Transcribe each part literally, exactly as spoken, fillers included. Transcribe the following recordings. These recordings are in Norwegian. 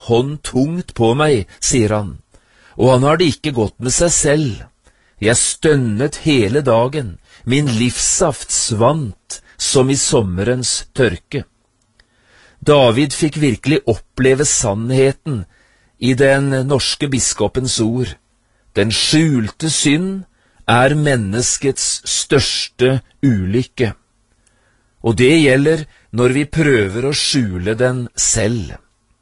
hånd tungt på meg, sier han, og han har det ikke godt med seg selv. Jeg stønnet hele dagen, min livssaft svant som i sommerens tørke. David fikk virkelig oppleve sannheten i den norske biskopens ord. Den skjulte synd er menneskets største ulykke. Og det gjelder når vi prøver å skjule den selv.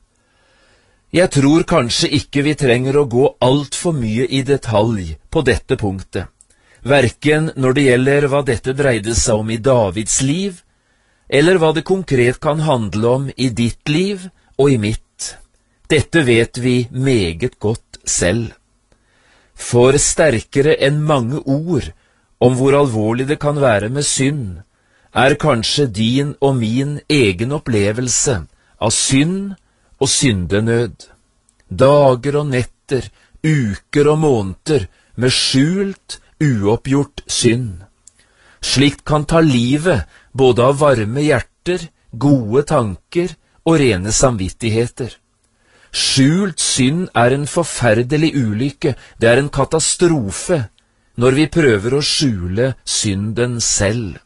Jeg tror kanskje ikke vi trenger å gå alt for mye i detalj på dette punktet, hverken når det gjelder hva dette dreide seg om i Davids liv, eller hva det konkret kan handle om i ditt liv og i mitt. Dette vet vi meget godt selv. For sterkere enn mange ord om hvor alvorlig det kan være med synd, er kanskje din og min egen opplevelse av synd og syndenød. Dager og netter, uker og måneder med skjult, uoppgjort synd. Slikt kan ta livet både av varme hjerter, gode tanker og rene samvittigheter. Skjult synd er en forferdelig ulykke, det er en katastrofe når vi prøver å skjule synden selv.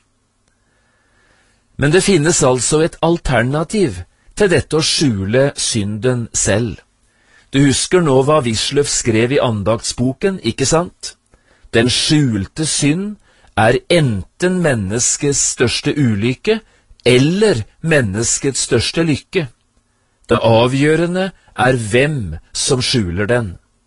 Men det finnes altså et alternativ til dette å skjule synden selv. Du husker nå hva Wisløff skrev i andaktsboken, ikke sant? Den skjulte synd er enten menneskets største ulykke eller menneskets største lykke. Det avgjørende er hvem som skjuler den.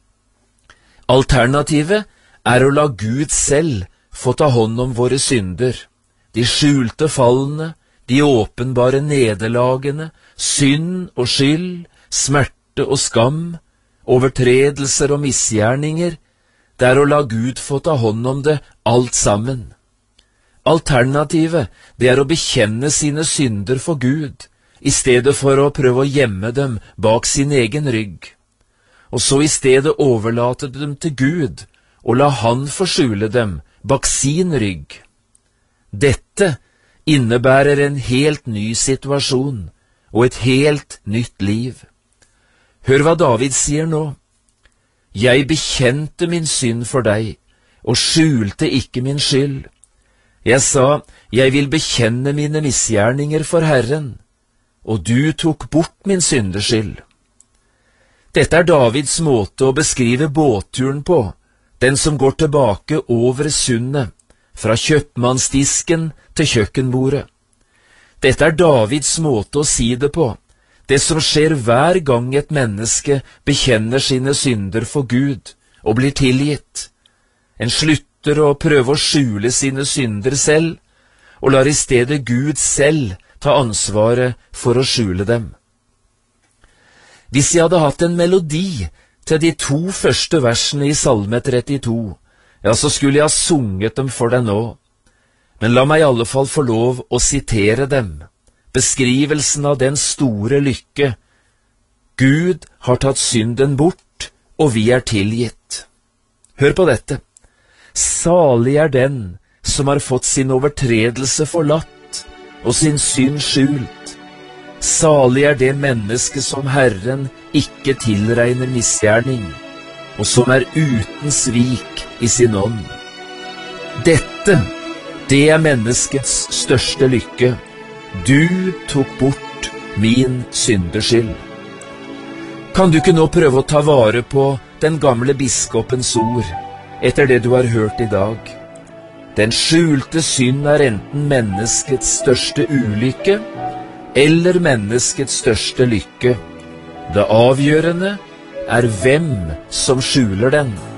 Alternativet er å la Gud selv få ta hånd om våre synder, de skjulte fallene, de åpenbare nederlagene, synd og skyld, smerte og skam, overtredelser og misgjerninger. Det er å la Gud få ta hånd om det alt sammen. Alternativet, det er å bekjenne sine synder for Gud, i stedet for å prøve å gjemme dem bak sin egen rygg, og så i stedet overlate dem til Gud, og la Han forskjule dem bak sin rygg. Dette innebærer en helt ny situasjon, og et helt nytt liv. Hør hva David sier nå. Jeg bekjente min synd for deg, og skjulte ikke min skyld. Jeg sa, jeg vil bekjenne mine misgjerninger for Herren, og du tok bort min syndeskyld. Dette er Davids måte å beskrive båtturen på, den som går tilbake over sundet, fra kjøpmannsdisken til kjøkkenbordet. Dette er Davids måte å si det på, det som skjer hver gang et menneske bekjenner sine synder for Gud og blir tilgitt. En slutter å prøve å skjule sine synder selv, og lar i stedet Gud selv ta ansvaret for å skjule dem. Hvis jeg hadde hatt en melodi til de to første versene i Salme trettito, ja, så skulle jeg ha sunget dem for deg nå. Men la meg i alle fall få lov å sitere dem, beskrivelsen av den store lykke. Gud har tatt synden bort, og vi er tilgitt. Hør på dette. Salig er den som har fått sin overtredelse forlatt, og sin synd skjult. Salig er det menneske som Herren ikke tilregner misgjerning, og som er uten svik i sin ånd. Dette, det er menneskets største lykke. Du tok bort min syndeskyld. Kan du ikke nå prøve å ta vare på den gamle biskopens ord, etter det du har hørt i dag? Den skjulte synd er enten menneskets største ulykke, eller menneskets største lykke. Det avgjørende er hvem som skjuler den.